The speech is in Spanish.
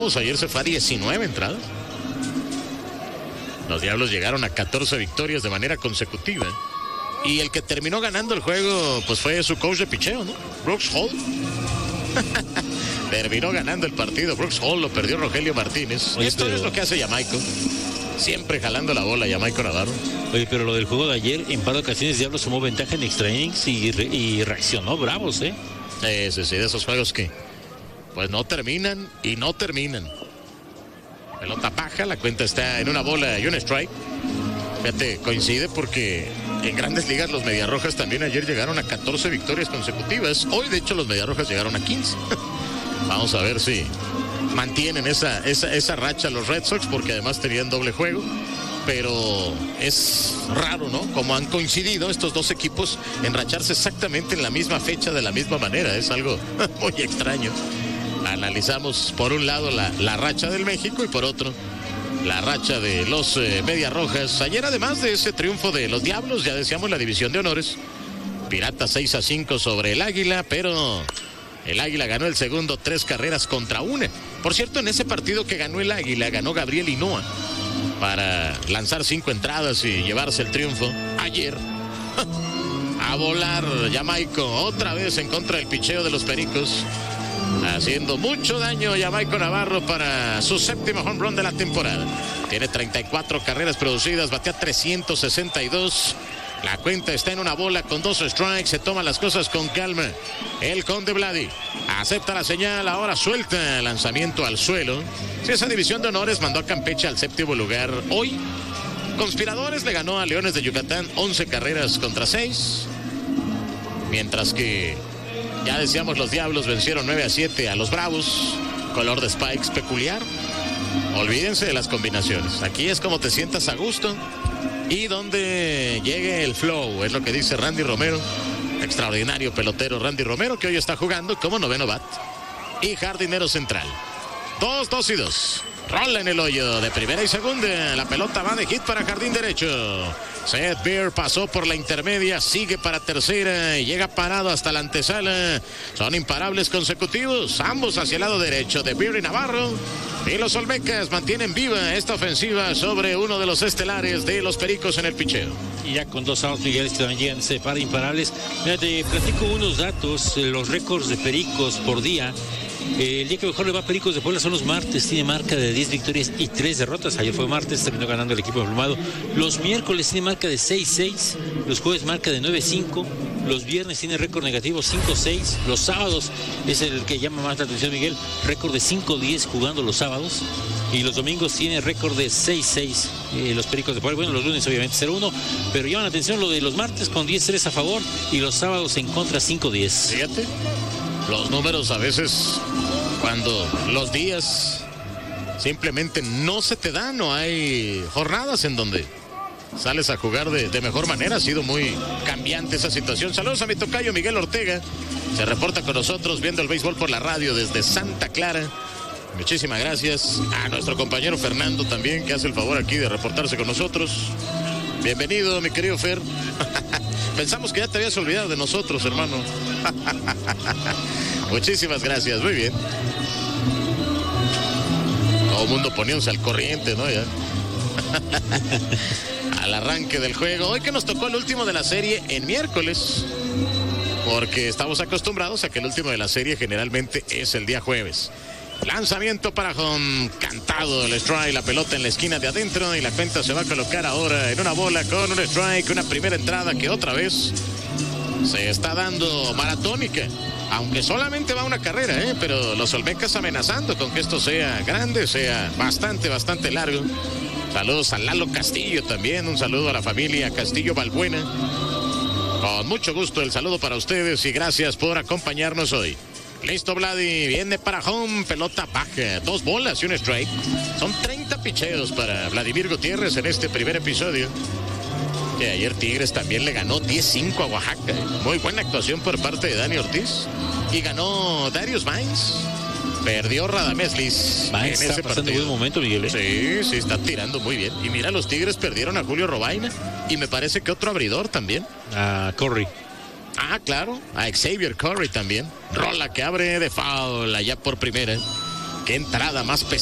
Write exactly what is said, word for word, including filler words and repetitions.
Ayer se fue a diecinueve entradas. Los Diablos llegaron a catorce victorias de manera consecutiva. Y el que terminó ganando el juego, pues fue su coach de picheo, ¿no? Brooks Hall. Terminó ganando el partido. Brooks Hall lo perdió Rogelio Martínez. Oye, Esto pero... es lo que hace Jamaico. Siempre jalando la bola, Jamaico Navarro. Oye, pero lo del juego de ayer, en par de ocasiones Diablos tomó ventaja en extra innings y, re y reaccionó bravos, ¿eh? Sí, sí, sí, de esos juegos que pues no terminan y no terminan. Pelota baja, la cuenta está en una bola y un strike. Fíjate, coincide porque en Grandes Ligas los Mediarrojas también ayer llegaron a catorce victorias consecutivas. Hoy, de hecho, los Mediarrojas llegaron a quince. Vamos a ver si mantienen esa, esa, esa racha los Red Sox, porque además tenían doble juego. Pero es raro, ¿no? Como han coincidido estos dos equipos en racharse exactamente en la misma fecha de la misma manera. Es algo muy extraño. Analizamos por un lado la, la racha del México y por otro la racha de los eh, Medias Rojas. Ayer, además de ese triunfo de los Diablos, ya decíamos la división de honores. Piratas seis a cinco sobre el Águila, pero el Águila ganó el segundo tres carreras contra una. Por cierto, en ese partido que ganó el Águila, ganó Gabriel Hinoa para lanzar cinco entradas y llevarse el triunfo. Ayer, a volar Jamaico otra vez en contra del picheo de los Pericos, haciendo mucho daño Jamaico Navarro para su séptimo home run de la temporada. Tiene treinta y cuatro carreras producidas, batea trescientos sesenta y dos. La cuenta está en una bola con dos strikes. Se toman las cosas con calma el Conde Vladi. Acepta la señal, ahora suelta el lanzamiento al suelo. Si esa división de honores mandó a Campeche al séptimo lugar hoy. Conspiradores le ganó a Leones de Yucatán once carreras contra seis. Mientras que, ya decíamos, los Diablos vencieron nueve a siete a los Bravos. Color de spikes peculiar. Olvídense de las combinaciones. Aquí es como te sientas a gusto y donde llegue el flow, es lo que dice Randy Romero. Extraordinario pelotero Randy Romero, que hoy está jugando como noveno bat y jardinero central. Dos, dos y dos. Rola en el hoyo de primera y segunda. La pelota va de hit para jardín derecho. Seth Beer pasó por la intermedia, sigue para tercera y llega parado hasta la antesala. Son imparables consecutivos, ambos hacia el lado derecho de Beer y Navarro. Y los Olmecas mantienen viva esta ofensiva sobre uno de los estelares de los Pericos en el picheo. Y ya con dos outs, Miguel, que también llegan se para imparables. Mira, te platico unos datos, los récords de Pericos por día. Eh, el día que mejor le va a Pericos de Puebla son los martes, tiene marca de diez victorias y tres derrotas. Ayer fue martes, terminó ganando el equipo emplumado. Los miércoles tiene marca de seis seis, los jueves marca de nueve cinco, los viernes tiene récord negativo cinco seis, los sábados es el que llama más la atención, Miguel, récord de cinco diez jugando los sábados, y los domingos tiene récord de seis seis eh, los Pericos de Puebla. Bueno, los lunes obviamente cero uno, pero llaman la atención lo de los martes con diez tres a favor y los sábados en contra cinco diez. Fíjate, los números a veces, cuando los días simplemente no se te dan, no hay jornadas en donde sales a jugar de, de mejor manera. Ha sido muy cambiante esa situación. Saludos a mi tocayo Miguel Ortega, se reporta con nosotros viendo el béisbol por la radio desde Santa Clara. Muchísimas gracias a nuestro compañero Fernando también, que hace el favor aquí de reportarse con nosotros. Bienvenido, mi querido Fer. Pensamos que ya te habías olvidado de nosotros, hermano. Muchísimas gracias, muy bien. Todo el mundo poniéndose al corriente, ¿no? Ya. Al arranque del juego. Hoy que nos tocó el último de la serie en miércoles, porque estamos acostumbrados a que el último de la serie generalmente es el día jueves. Lanzamiento para home, cantado el strike, la pelota en la esquina de adentro y la cuenta se va a colocar ahora en una bola con un strike, una primera entrada que otra vez se está dando maratónica, aunque solamente va una carrera, ¿eh? Pero los Olmecas amenazando con que esto sea grande, sea bastante, bastante largo. Saludos a Lalo Castillo también, un saludo a la familia Castillo Balbuena. Con mucho gusto el saludo para ustedes y gracias por acompañarnos hoy. Listo, Vladi, viene para home, pelota baja, dos bolas y un strike. Son treinta picheos para Vladimir Gutiérrez en este primer episodio. Que ayer Tigres también le ganó diez cinco a Oaxaca. Muy buena actuación por parte de Dani Ortiz. Y ganó Darius Vines. Perdió Radamés Liz en ese ese partido. Buen momento, Miguel, ¿eh? Sí, sí, está tirando muy bien. Y mira, los Tigres perdieron a Julio Robaina. Y me parece que otro abridor también. A Corey. Ah, claro, a Xavier Curry también. Rola que abre de foul allá por primera. Qué entrada más pesada.